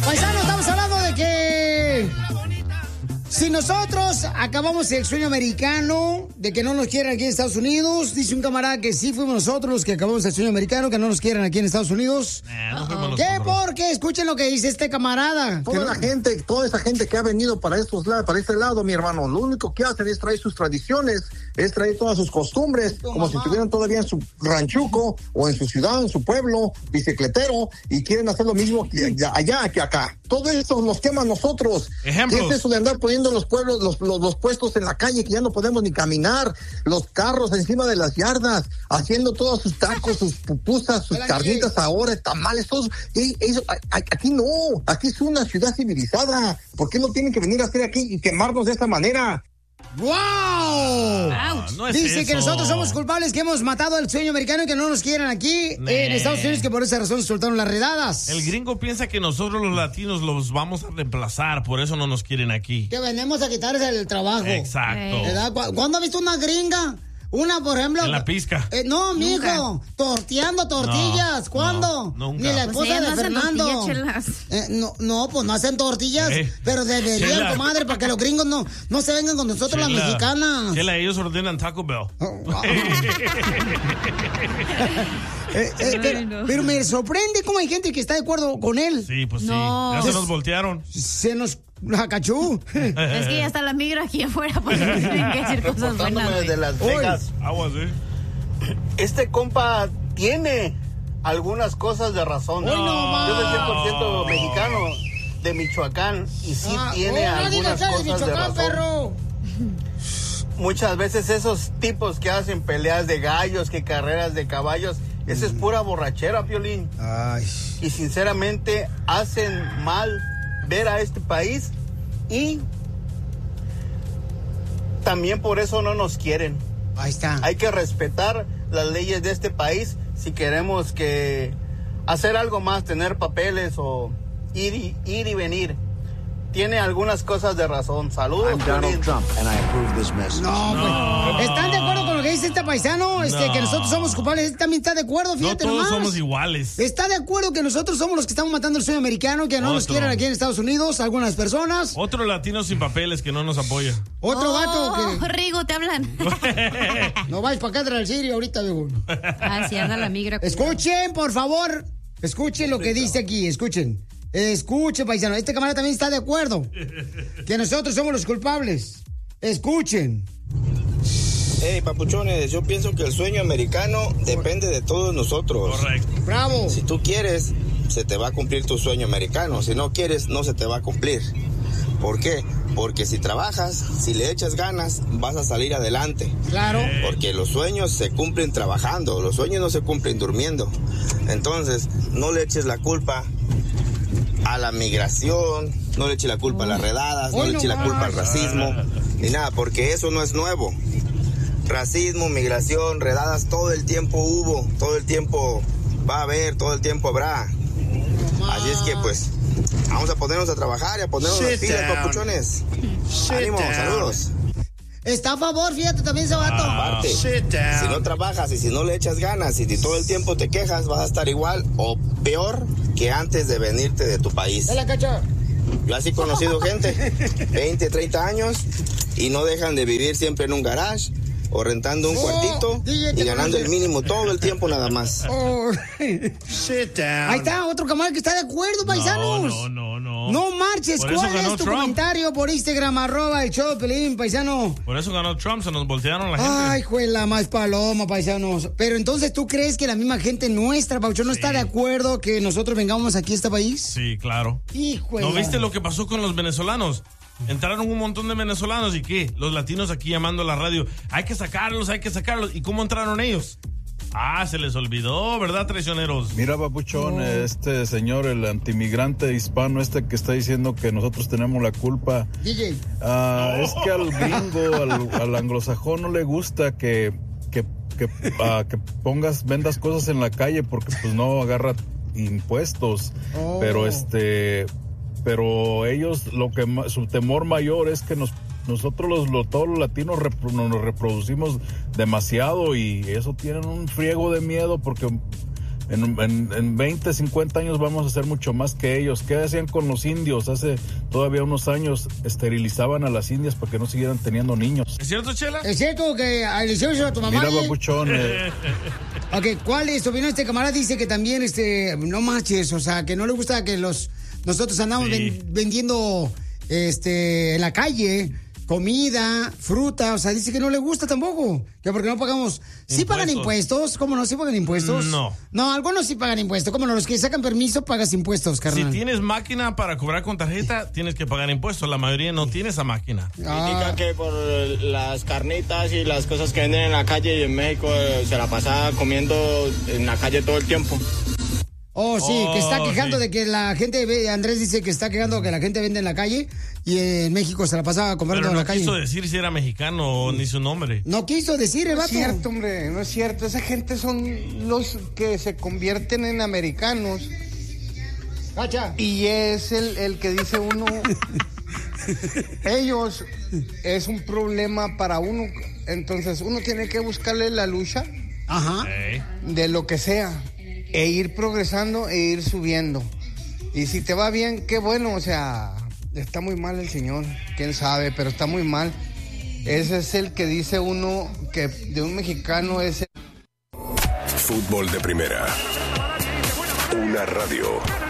Paisano, estamos hablando de que si nosotros acabamos el sueño americano de que no nos quieran aquí en Estados Unidos, dice un camarada que sí fuimos nosotros los que acabamos el sueño americano, que no nos quieran aquí en Estados Unidos. No ¿Qué? Porque escuchen lo que dice este camarada. Toda esa gente que ha venido para este lado, mi hermano, lo único que hacen es traer sus tradiciones, es traer todas sus costumbres, como si estuvieran todavía en su ranchuco o en su ciudad, en su pueblo, bicicletero, y quieren hacer lo mismo allá que acá. Todo eso nos quema a nosotros. Ejemplos. ¿Qué es eso de andar poniendo los pueblos, los puestos en la calle que ya no podemos ni caminar, los carros encima de las yardas, haciendo todos sus tacos, sus pupusas, sus carnitas ahora, tamales, todos? Eso, aquí no, aquí es una ciudad civilizada. ¿Por qué no tienen que venir a hacer aquí y quemarnos de esta manera? ¡Wow! No es Dice eso. que nosotros somos culpables, que hemos matado al sueño americano y que no nos quieran aquí en Estados Unidos, que por esa razón soltaron las redadas. El gringo piensa que nosotros los latinos los vamos a reemplazar, por eso no nos quieren aquí. Que venimos a quitarles el trabajo. Exacto. ¿Verdad? ¿Cuándo has visto una gringa? Una, por ejemplo... En la pizca. No, mijo, torteando tortillas. No, ¿Cuándo? no, nunca. Ni la esposa Pues de no hacen Fernando. tortillas, No, pues no hacen tortillas, pero deberían, Chela. comadre, para que los gringos no se vengan con nosotros, las mexicanas. Chela, ellos ordenan Taco Bell. Pero me sorprende cómo hay gente que está de acuerdo con él. Sí, pues No. sí. Ya se nos voltearon. Se nos acachú. Es que ya está la migra aquí afuera, porque no tienen que decir cosas buenas. Reportándome güey. de Las Vegas. Aguas, Este compa tiene algunas cosas de razón. ¡Hoy no más! Yo soy 100% mexicano de Michoacán y sí tiene algunas cosas de Michoacán, razón. perro. Muchas veces esos tipos que hacen peleas de gallos, que carreras de caballos, eso es pura borrachera, Piolín. Ay. Y sinceramente hacen mal ver a este país y también por eso no nos quieren. Ahí está. Hay que respetar las leyes de este país si queremos que hacer algo más, tener papeles o ir y venir. Tiene algunas cosas de razón. Saludos, Piolín. No, pues, ¿están de acuerdo con lo que dice este paisano? Que nosotros somos culpables. Él también está de acuerdo, No fíjate todos nomás. somos iguales. ¿Está de acuerdo que nosotros somos los que estamos matando el sueño americano, que no nos Otro. quieren aquí en Estados Unidos, algunas personas? Otro latino sin papeles que no nos apoya. Otro vato que... Rigo, te hablan. No vais para acá del Sirio ahorita, viejo. Así anda la migra. Escuchen, por favor. Escuchen lo que dice aquí, escuchen. Escuchen, paisano. Este camarada también está de acuerdo. Que nosotros somos los culpables. Escuchen. Hey, papuchones, yo pienso que el sueño americano depende de todos nosotros. Correcto. Bravo. Si tú quieres, se te va a cumplir tu sueño americano. Si no quieres, no se te va a cumplir. ¿Por qué? Porque si trabajas, si le echas ganas, vas a salir adelante. Claro. Porque los sueños se cumplen trabajando, los sueños no se cumplen durmiendo. Entonces, no le eches la culpa a la migración, no le eches la culpa a las redadas, no le eches la culpa al racismo, ni nada, porque eso no es nuevo. Racismo, migración, redadas, todo el tiempo hubo, todo el tiempo va a haber, todo el tiempo habrá. Así es que pues, vamos a ponernos a trabajar y a ponernos las pilas, papuchones. Ánimo, saludos. Está a favor, fíjate, también ese vato. Aparte, si no trabajas y si no le echas ganas y si todo el tiempo te quejas, vas a estar igual o peor que antes de venirte de tu país. ¿De la cacha? Yo así he conocido gente, 20, 30 años, y no dejan de vivir siempre en un garage o rentando un cuartito y ganando el mínimo todo el tiempo nada más. Oh. Ahí está, otro camarada que está de acuerdo, paisanos. No. No marches. Por eso ¿Cuál ganó es tu Trump. comentario por Instagram, @el show de Pelín, paisano? Por eso ganó Trump, se nos voltearon la gente. Ay, juela, más paloma, paisanos. Pero entonces, ¿tú crees que la misma gente nuestra, Paucho, no está de acuerdo que nosotros vengamos aquí a este país? Sí, claro. Híjole. ¿No viste lo que pasó con los venezolanos? Entraron un montón de venezolanos y ¿qué? Los latinos aquí llamando a la radio. Hay que sacarlos. ¿Y cómo entraron ellos? Ah, se les olvidó, ¿verdad, traicioneros? Mira, papuchón, este señor, el antimigrante hispano que está diciendo que nosotros tenemos la culpa. DJ. Es que al gringo, al anglosajón no le gusta que vendas cosas en la calle porque pues no agarra impuestos. Pero ellos, su temor mayor es que nosotros todos los latinos nos reproducimos demasiado y eso tienen un friego de miedo porque En 20, 50 años vamos a ser mucho más que ellos. ¿Qué hacían con los indios? Hace todavía unos años esterilizaban a las indias para que no siguieran teniendo niños. ¿Es cierto, Chela? ¿Es cierto que le hicieron eso a tu mamá? Mira, papuchón. Ok, ¿cuál es tu opinión? Este camarada dice que también, no marches, o sea, que no le gusta que nosotros andamos vendiendo, en la calle comida, fruta, o sea, dice que no le gusta tampoco, que porque no pagamos. ¿Sí pagan impuestos? ¿Cómo no? ¿Sí pagan impuestos? No. No, algunos sí pagan impuestos. ¿Cómo no? Los que sacan permiso pagas impuestos, carnal. Si tienes máquina para cobrar con tarjeta, tienes que pagar impuestos. La mayoría no tiene esa máquina. Critica que por las carnitas y las cosas que venden en la calle, y en México se la pasa comiendo en la calle todo el tiempo. Oh, sí, que está quejando de que la gente, Andrés dice que está quejando que la gente vende en la calle y en México se la pasaba comprando en la calle. Pero no quiso decir si era mexicano ni su nombre. No quiso decir, el vato. No es cierto, hombre, no es cierto. Esa gente son los que se convierten en americanos. ¡Cacha! Y es el que dice uno... Ellos es un problema para uno. Entonces uno tiene que buscarle la lucha. Ajá. De lo que sea. E ir progresando e ir subiendo. Y si te va bien, qué bueno, o sea, está muy mal el señor, quién sabe, pero está muy mal. Ese es el que dice uno que de un mexicano es... Fútbol de Primera. Una radio.